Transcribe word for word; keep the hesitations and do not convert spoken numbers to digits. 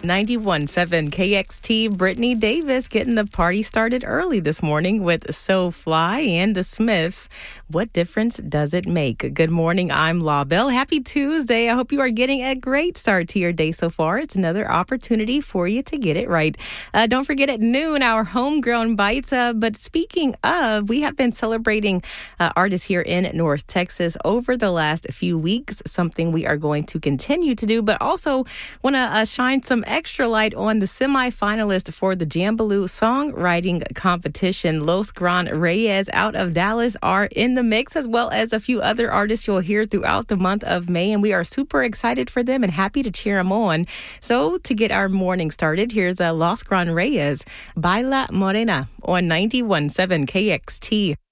ninety-one point seven K X T. Brittany Davis getting the party started early this morning with So Fly and the Smiths. What difference does it make? Good morning. I'm La Belle. Happy Tuesday. I hope you are getting a great start to your day so far. It's another opportunity for you to get it right. Uh, don't forget at noon, our homegrown bites. Uh, but speaking of, we have been celebrating uh, artists here in North Texas over the last few weeks, something we are going to continue to do, but also want to uh, shine some extra light on the semifinalist for the Jambaloo Songwriting Competition. Los Gran Reyes out of Dallas are in the mix, as well as a few other artists you'll hear throughout the month of May, and we are super excited for them and happy to cheer them on. So to get our morning started, here's uh, Los Gran Reyes, Baila Morena on ninety-one point seven K X T.